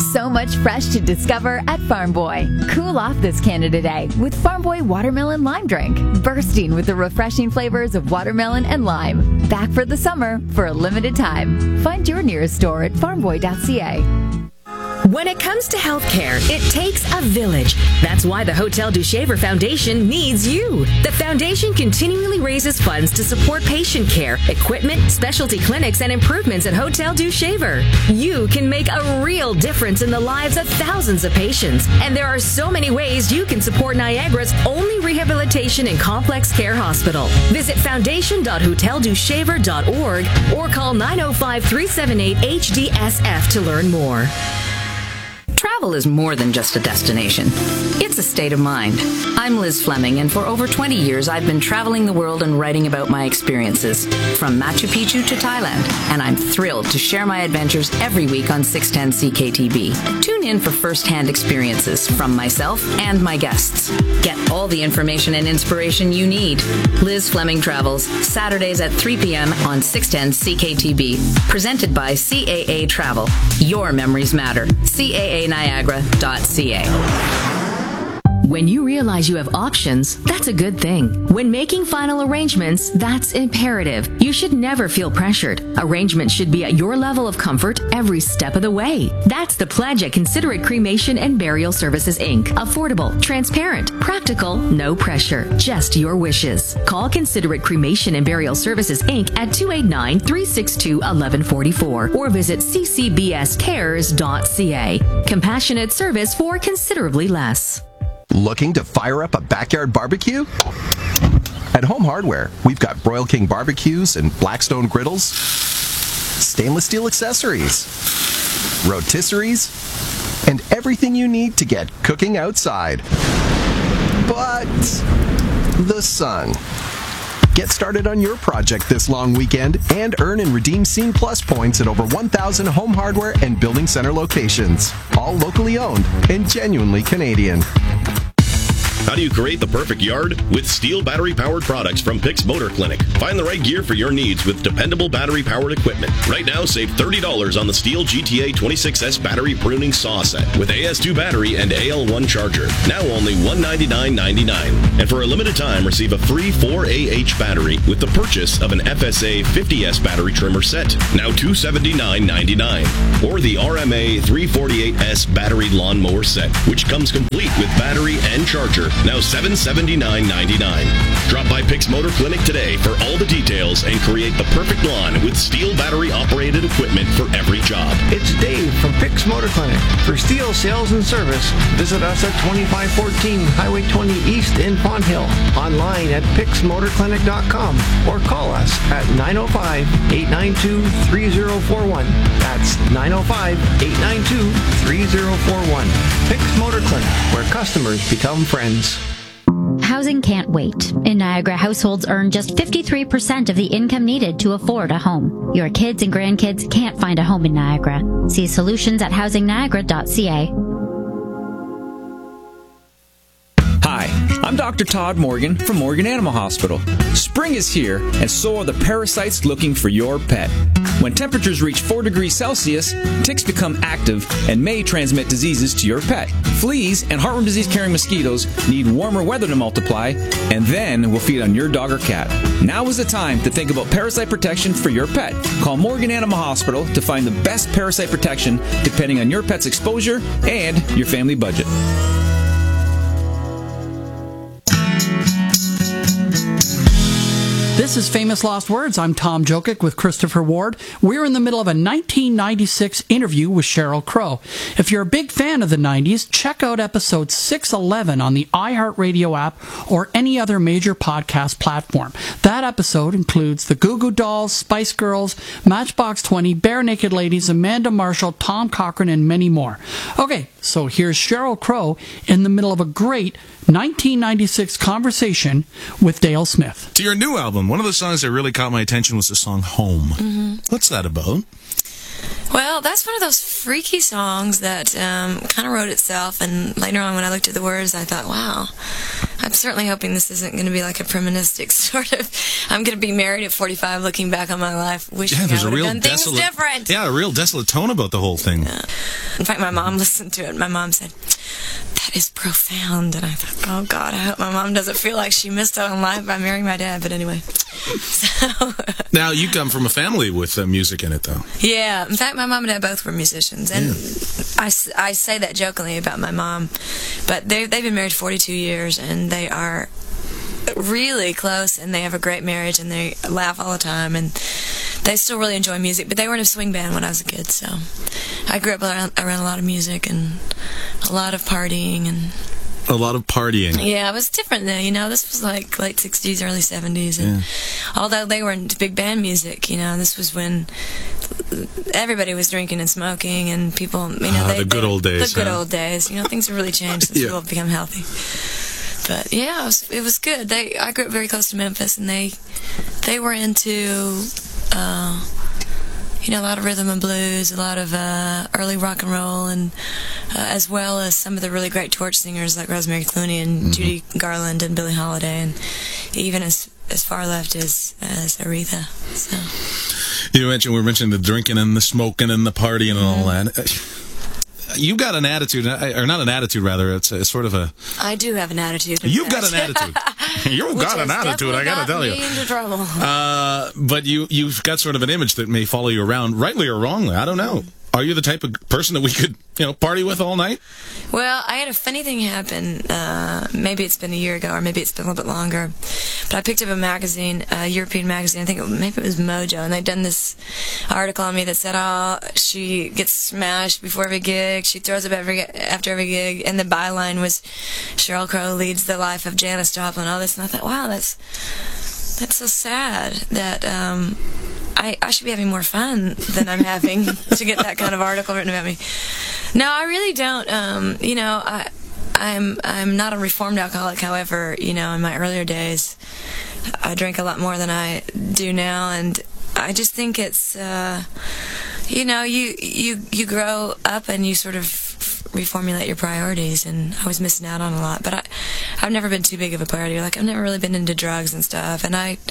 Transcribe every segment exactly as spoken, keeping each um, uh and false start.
so much fresh to discover at Farm Boy. Cool off this Canada Day with Farm Boy Watermelon Lime Drink, bursting with the refreshing flavors of watermelon and lime. Back for the summer for a limited time. Find your nearest store at farm boy dot c a. When it comes to healthcare, it takes a village. That's why the Hotel du Shaver Foundation needs you. The foundation continually raises funds to support patient care, equipment, specialty clinics, and improvements at Hotel du Shaver. You can make a real difference in the lives of thousands of patients, and there are so many ways you can support Niagara's only rehabilitation and complex care hospital. Visit foundation dot hotel du shaver dot org or call nine oh five, three seven eight, H D S F to learn more. Travel is more than just a destination. It's a state of mind. I'm Liz Fleming, and for over twenty years, I've been traveling the world and writing about my experiences, from Machu Picchu to Thailand, and I'm thrilled to share my adventures every week on six ten C K T B. Tune in for first-hand experiences from myself and my guests. Get all the information and inspiration you need. Liz Fleming Travels, Saturdays at three p.m. on six ten C K T B. Presented by C A A Travel. Your memories matter. C A A Niagara dot c a. When you realize you have options, that's a good thing. When making final arrangements, that's imperative. You should never feel pressured. Arrangements should be at your level of comfort every step of the way. That's the pledge at Considerate Cremation and Burial Services, Incorporated. Affordable, transparent, practical, no pressure, just your wishes. Call Considerate Cremation and Burial Services, Incorporated at two eight nine, three six two, one one four four or visit c c b s cares dot c a. Compassionate service for considerably less. Looking to fire up a backyard barbecue? At Home Hardware, we've got Broil King barbecues and Blackstone griddles, stainless steel accessories, rotisseries, and everything you need to get cooking outside. But the sun. Get started on your project this long weekend and earn and redeem Scene Plus points at over one thousand Home Hardware and Building Center locations. All locally owned and genuinely Canadian. How do you create the perfect yard? With STIHL battery-powered products from Pix Motor Clinic. Find the right gear for your needs with dependable battery-powered equipment. Right now, save thirty dollars on the STIHL G T A twenty-six S battery pruning saw set with A S two battery and A L one charger. Now only one hundred ninety-nine dollars and ninety-nine cents. And for a limited time, receive a free four A H battery with the purchase of an F S A fifty S battery trimmer set. Now two hundred seventy-nine dollars and ninety-nine cents. Or the R M A three forty-eight S battery lawnmower set, which comes complete with battery and charger. Now seven hundred seventy-nine dollars and ninety-nine cents. Drop by Pix Motor Clinic today for all the details and create the perfect lawn with STIHL battery-operated equipment for every job. It's Dave from Pix Motor Clinic. For STIHL sales and service, visit us at twenty-five fourteen Highway twenty East in Fonthill. Online at pix motor clinic dot com or call us at nine oh five, eight nine two, three oh four one. That's nine oh five, eight nine two, three oh four one. Pix Motor Clinic, where customers become friends. Housing can't wait. In Niagara, households earn just fifty-three percent of the income needed to afford a home. Your kids and grandkids can't find a home in Niagara. See solutions at housing niagara dot c a. Hi, I'm Doctor Todd Morgan from Morgan Animal Hospital. Spring is here, and so are the parasites looking for your pet. When temperatures reach four degrees Celsius, ticks become active and may transmit diseases to your pet. Fleas and heartworm disease-carrying mosquitoes need warmer weather to multiply, and then will feed on your dog or cat. Now is the time to think about parasite protection for your pet. Call Morgan Animal Hospital to find the best parasite protection depending on your pet's exposure and your family budget. This is Famous Lost Words. I'm Tom Jokic with Christopher Ward. We're in the middle of a nineteen ninety-six interview with Sheryl Crow. If you're a big fan of the nineties, check out episode six eleven on the iHeartRadio app or any other major podcast platform. That episode includes the Goo Goo Dolls, Spice Girls, Matchbox twenty, Bare Naked Ladies, Amanda Marshall, Tom Cochrane, and many more. Okay, so here's Sheryl Crow in the middle of a great nineteen ninety-six conversation with Dale Smith. To your new album, one of the songs that really caught my attention was the song Home. Mm-hmm. What's that about? Well, that's one of those freaky songs that um, kind of wrote itself, and later on when I looked at the words, I thought, wow, I'm certainly hoping this isn't going to be like a premanistic sort of, I'm going to be married at forty-five looking back on my life, wishing Yeah, there's I a would real have done things desolate, different. yeah, a real desolate tone about the whole thing. Yeah. In fact, my mom listened to it, and my mom said, that is profound. And I thought, oh, God, I hope my mom doesn't feel like she missed out on life by marrying my dad. But anyway. So Now, you come from a family with uh, music in it, though. yeah. In fact, my mom and dad both were musicians. And yeah. I, I say that jokingly about my mom. But they, they've been married forty-two years, and they are really close, and they have a great marriage, and they laugh all the time, and they still really enjoy music. But they were in a swing band when I was a kid, so I grew up around, around a lot of music and a lot of partying and a lot of partying. Yeah, it was different then, you know. This was like late sixties, early seventies, and yeah. although they were into big band music, you know, this was when everybody was drinking and smoking, and people, you know, uh, they, the good they, old days. The good huh? old days, you know, things have really changed since yeah. people have become healthy. But yeah, it was, it was good. They, I grew up very close to Memphis, and they, they were into, uh, you know, a lot of rhythm and blues, a lot of uh, early rock and roll, and uh, as well as some of the really great torch singers like Rosemary Clooney and mm-hmm. Judy Garland and Billie Holiday, and even as as far left as as Aretha. So you mentioned we were mentioning the drinking and the smoking and the partying and all mm-hmm. that. You've got an attitude, or not an attitude, rather. It's, a, it's sort of a. I do have an attitude. You've got an attitude. You've got an attitude. I got to tell you. Into trouble. Uh, but you you've got sort of an image that may follow you around, rightly or wrongly. I don't know. Are you the type of person that we could, you know, party with all night? Well, I had a funny thing happen. Uh, maybe it's been a year ago, or maybe it's been a little bit longer. But I picked up a magazine, a European magazine. I think it, maybe it was Mojo, and they'd done this article on me that said, "Oh, she gets smashed before every gig. She throws up every after every gig." And the byline was, "Sheryl Crow leads the life of Janis Joplin." All this, and I thought, wow, that's that's so sad that. Um, I, I should be having more fun than I'm having to get that kind of article written about me. No, I really don't. Um, you know, I, I'm I'm not a reformed alcoholic. However, you know, in my earlier days, I drank a lot more than I do now, and I just think it's, uh, you know, you you you grow up and you sort of reformulate your priorities, and I was missing out on a lot. But I, I've never been too big of a partier. Like I've never really been into drugs and stuff, and I.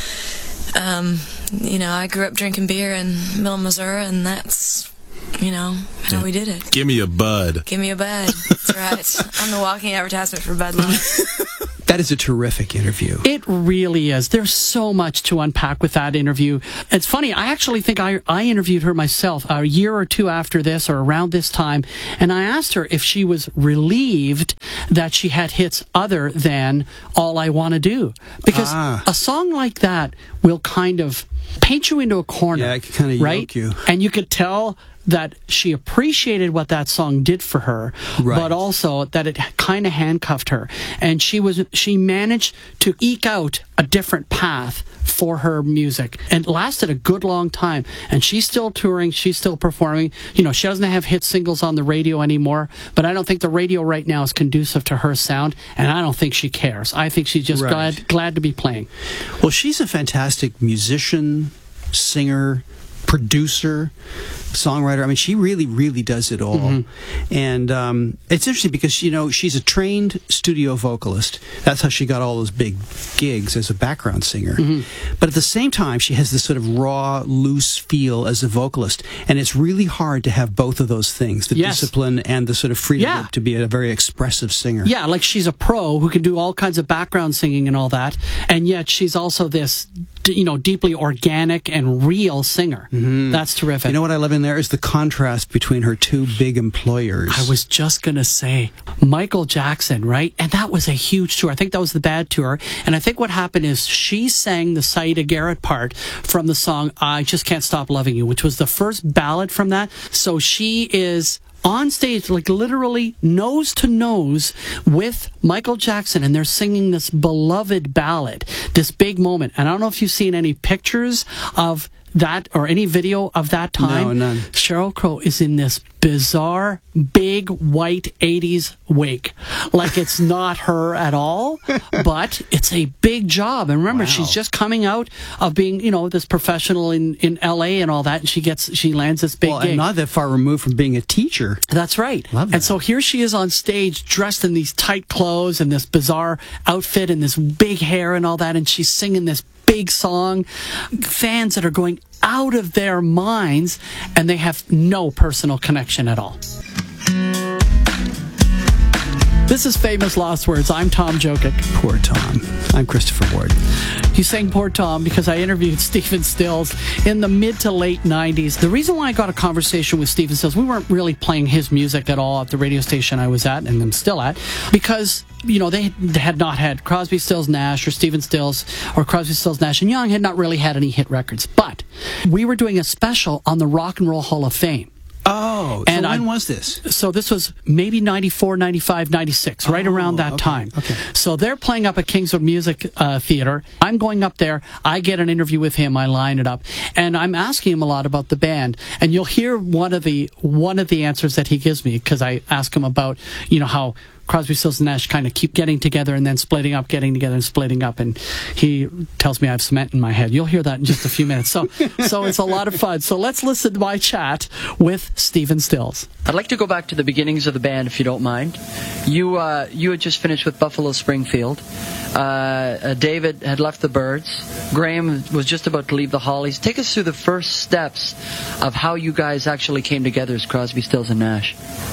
Um, you know, I grew up drinking beer in Mill, Missouri, and that's, you know, how yeah. we did it. Give me a Bud. Give me a Bud. That's right. I'm the walking advertisement for Bud Light. That is a terrific interview. It really is. There's so much to unpack with that interview. It's funny, I actually think I, I interviewed her myself a year or two after this, or around this time, and I asked her if she was relieved that she had hits other than All I Want to Do. Because ah. a song like that will kind of paint you into a corner. Yeah, it can kind of right? yoke you. And you could tell that she appreciated what that song did for her, right. but also that it kind of handcuffed her. And she was she managed to eke out a different path for her music, and it lasted a good long time. And she's still touring, she's still performing. You know, she doesn't have hit singles on the radio anymore, but I don't think the radio right now is conducive to her sound, and I don't think she cares. I think she's just right. glad glad to be playing. Well, she's a fantastic musician, singer, producer, songwriter. I mean, she really, really does it all. Mm-hmm. And um, it's interesting because, you know, she's a trained studio vocalist. That's how she got all those big gigs as a background singer. Mm-hmm. But at the same time, she has this sort of raw, loose feel as a vocalist. And it's really hard to have both of those things, the yes. discipline and the sort of freedom yeah. to be a very expressive singer. Yeah, like she's a pro who can do all kinds of background singing and all that. And yet she's also this, you know, deeply organic and real singer. Mm-hmm. That's terrific. You know what I love in there is the contrast between her two big employers. I was just going to say, Michael Jackson, right? And that was a huge tour. I think that was the Bad Tour. And I think what happened is she sang the Saida Garrett part from the song I Just Can't Stop Loving You, which was the first ballad from that. So she is on stage, like literally nose to nose with Michael Jackson, and they're singing this beloved ballad, this big moment. And I don't know if you've seen any pictures of that or any video of that time, No, none. Sheryl Crow is in this bizarre, big, white eighties wig. Like, it's not her at all, but it's a big job. And remember, Wow. she's just coming out of being, you know, this professional in, in L A and all that, and she gets, she lands this big Well, gig. and not that far removed from being a teacher. That's right. Love that. And so here she is on stage dressed in these tight clothes and this bizarre outfit and this big hair and all that, and she's singing this big song. Fans that are going out of their minds, and they have no personal connection at all. This is Famous Lost Words. I'm Tom Jokic. Poor Tom. I'm Christopher Ward. You sang Poor Tom because I interviewed Stephen Stills in the mid to late nineties. The reason why I got a conversation with Stephen Stills, we weren't really playing his music at all at the radio station I was at, and I'm still at, because, you know, they had not had Crosby, Stills, Nash, or Stephen Stills, or Crosby, Stills, Nash and Young had not really had any hit records. But we were doing a special on the Rock and Roll Hall of Fame. Oh, And so when I- was this? So this was maybe ninety-four, ninety-five, ninety-six, right Oh, around that okay, time. okay. So they're playing up at Kingswood Music uh, Theater. I'm going up there. I get an interview with him. I line it up, and I'm asking him a lot about the band. And you'll hear one of the one of the answers that he gives me, because I ask him about, you know, how Crosby, Stills, and Nash kind of keep getting together and then splitting up, getting together and splitting up. And he tells me I have cement in my head. You'll hear that in just a few minutes. So, so it's a lot of fun. So let's listen to my chat with Stephen Stills. I'd like to go back to the beginnings of the band, if you don't mind. You uh, you had just finished with Buffalo Springfield. Uh, uh, David had left the Byrds. Graham was just about to leave the Hollies. Take us through the first steps of how you guys actually came together as Crosby, Stills, and Nash.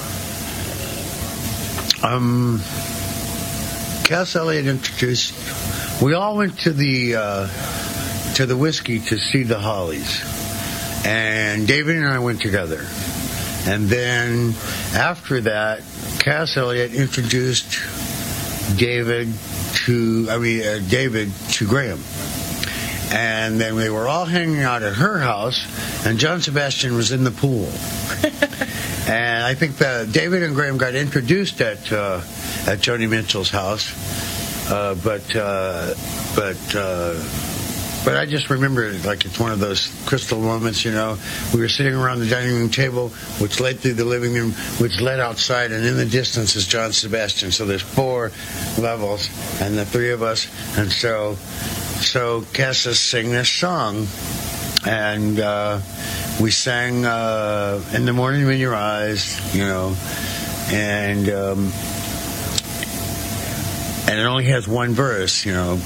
Um, Cass Elliot introduced. We all went to the uh, to the whiskey to see the Hollies, and David and I went together. And then after that, Cass Elliot introduced David to I mean uh, David to Graham. And then we were all hanging out at her house, and John Sebastian was in the pool. And I think that David and Graham got introduced at uh, at Joni Mitchell's house, uh, but uh, but uh, but I just remember it like it's one of those crystal moments. You know, we were sitting around the dining room table, which led through the living room, which led outside, and in the distance is John Sebastian. So there's four levels, and the three of us, and so so Cass says, sing this song, and. Uh, We sang uh, In the Morning When Your Eyes, you know, and um, and it only has one verse, you know.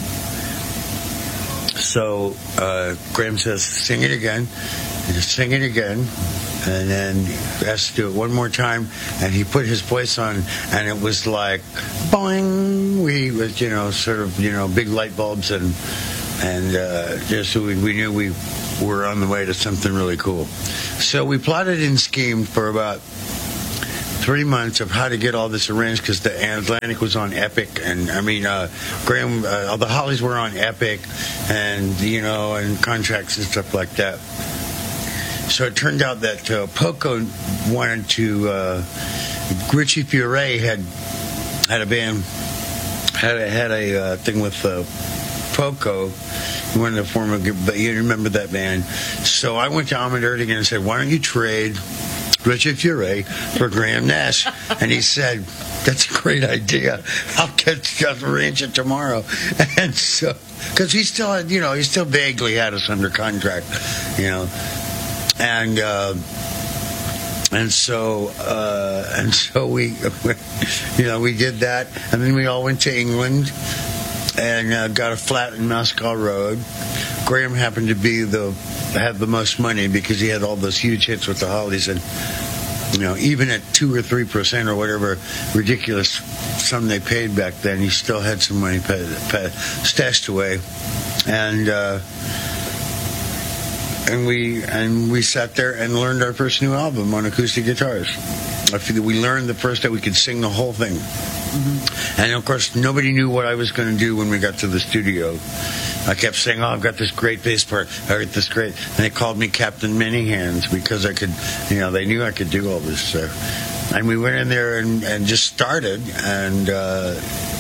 So uh, Graham says, sing it again, and just sing it again, and then he has to do it one more time, and he put his voice on, and it was like, boing, we was, you know, sort of, you know, big light bulbs, and and uh, just so we, we knew we were on the way to something really cool. So we plotted and schemed for about three months of how to get all this arranged, because the Atlantic was on Epic, and I mean, uh, Graham, uh, the Hollies were on Epic, and you know, and contracts and stuff like that. So it turned out that uh, Poco wanted to. Uh, Richie Furay had had a band, had a, had a uh, thing with uh, Poco. He wanted to form a, but you remember that band. So I went to Ahmet Ertegun and said, "Why don't you trade Richie Furay for Graham Nash?" And he said, "That's a great idea. I'll get I'll arrange it tomorrow." And so, because he still had, you know, he still vaguely had us under contract, you know, and uh, and so uh, and so we, you know, we did that, and then we all went to England and uh, got a flat in Moscow Road. Graham happened to be the had the most money because he had all those huge hits with the Hollies, and you know, even at two or three percent or whatever ridiculous sum they paid back then, he still had some money pay, pay, stashed away, and uh, and we and we sat there and learned our first new album on acoustic guitars. I feel we learned the first that we could sing the whole thing. Mm-hmm. And of course, nobody knew what I was going to do when we got to the studio. I kept saying, "Oh, I've got this great bass part. I got this great," and they called me Captain Many Hands because I could, you know, they knew I could do all this stuff. And we went in there and, and just started, and uh,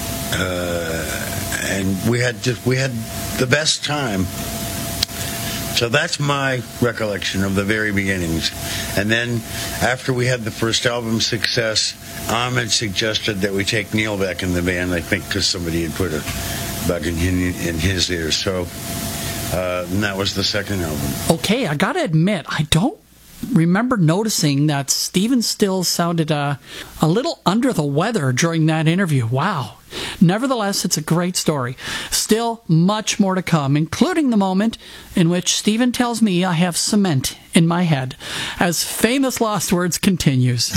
uh, and we had just, we had the best time. So that's my recollection of the very beginnings. And then after we had the first album success, Ahmed suggested that we take Neil back in the band, I think because somebody had put a bug in, in his ear. So uh, and that was the second album. Okay, I gotta admit, I don't remember noticing that Stephen Stills sounded uh, a little under the weather during that interview. Wow. Nevertheless, it's a great story. Still, much more to come, including the moment in which Stephen tells me I have cement in my head, as Famous Lost Words continues.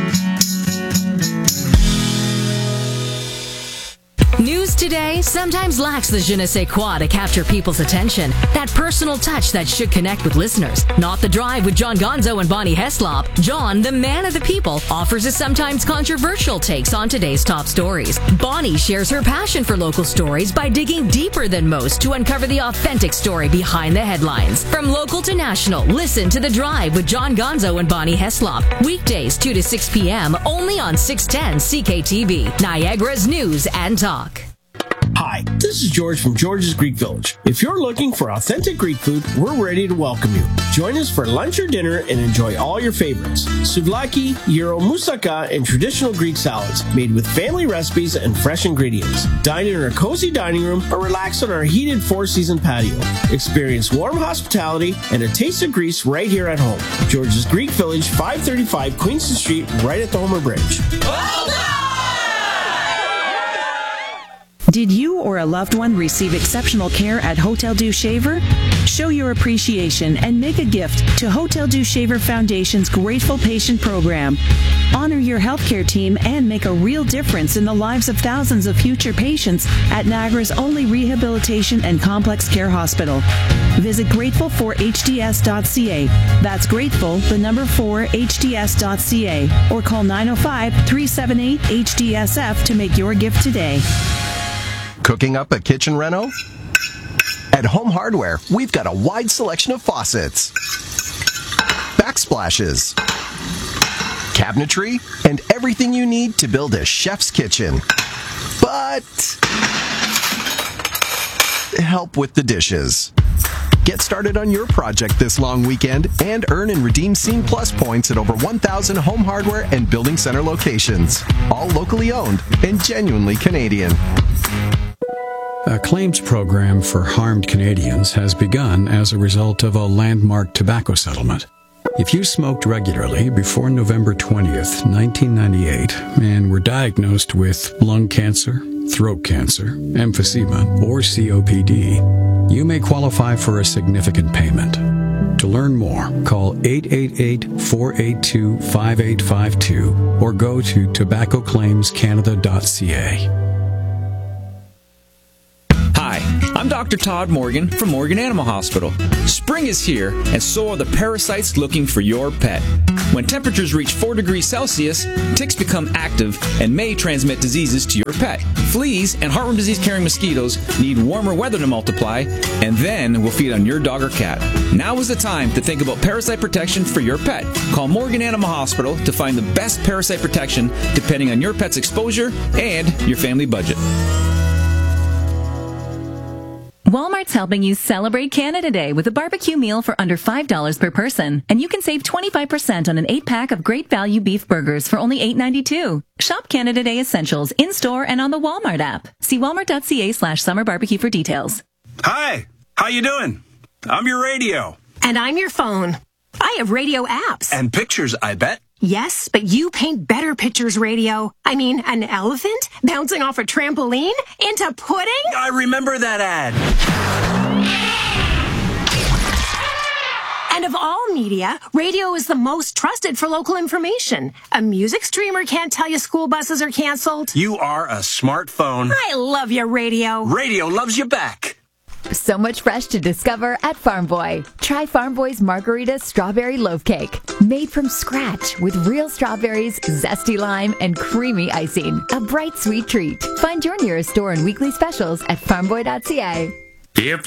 News today sometimes lacks the je ne sais quoi to capture people's attention. That personal touch that should connect with listeners. Not The Drive with John Gonzo and Bonnie Heslop. John, the man of the people, offers his sometimes controversial takes on today's top stories. Bonnie shares her passion for local stories by digging deeper than most to uncover the authentic story behind the headlines. From local to national, listen to The Drive with John Gonzo and Bonnie Heslop. Weekdays two to six p.m. only on six ten C K T V, Niagara's News and Talk. Hi, this is George from George's Greek Village. If you're looking for authentic Greek food, we're ready to welcome you. Join us for lunch or dinner and enjoy all your favorites. Souvlaki, gyro, moussaka, and traditional Greek salads made with family recipes and fresh ingredients. Dine in our cozy dining room or relax on our heated four-season patio. Experience warm hospitality and a taste of Greece right here at home. George's Greek Village, five thirty-five Queenston Street, right at the Homer Bridge. Did you or a loved one receive exceptional care at Hotel Dieu Shaver? Show your appreciation and make a gift to Hotel Dieu Shaver Foundation's Grateful Patient Program. Honor your healthcare team and make a real difference in the lives of thousands of future patients at Niagara's only rehabilitation and complex care hospital. Visit grateful for H D S dot C A. That's grateful, the number four, H D S dot C A. Or call nine oh five, three seven eight, H D S F to make your gift today. Cooking up a kitchen reno? At Home Hardware, we've got a wide selection of faucets, backsplashes, cabinetry, and everything you need to build a chef's kitchen. But help with the dishes. Get started on your project this long weekend and earn and redeem Scene Plus points at over one thousand Home Hardware and Building Center locations. All locally owned and genuinely Canadian. A claims program for harmed Canadians has begun as a result of a landmark tobacco settlement. If you smoked regularly before November twentieth, nineteen ninety-eight, and were diagnosed with lung cancer, throat cancer, emphysema, or C O P D, you may qualify for a significant payment. To learn more, call eight eight eight, four eight two, five eight five two or go to tobacco claims canada dot c a. Hi, I'm Doctor Todd Morgan from Morgan Animal Hospital. Spring is here, and so are the parasites looking for your pet. When temperatures reach four degrees Celsius, ticks become active and may transmit diseases to your pet. Fleas and heartworm disease-carrying mosquitoes need warmer weather to multiply, and then will feed on your dog or cat. Now is the time to think about parasite protection for your pet. Call Morgan Animal Hospital to find the best parasite protection depending on your pet's exposure and your family budget. Walmart's helping you celebrate Canada Day with a barbecue meal for under five dollars per person. And you can save twenty-five percent on an eight-pack of great value beef burgers for only eight dollars and ninety-two cents. Shop Canada Day essentials in-store and on the Walmart app. See walmart.ca slash summer barbecue for details. Hi, how you doing? I'm your radio. And I'm your phone. I have radio apps. And pictures, I bet. Yes, but you paint better pictures, radio. I mean, an elephant bouncing off a trampoline into pudding? I remember that ad. And of all media, radio is the most trusted for local information. A music streamer can't tell you school buses are canceled. You are a smartphone. I love you, radio. Radio loves you back. So much fresh to discover at Farm Boy. Try Farm Boy's Margarita Strawberry Loaf Cake. Made from scratch with real strawberries, zesty lime, and creamy icing. A bright, sweet treat. Find your nearest store and weekly specials at farm boy dot c a. If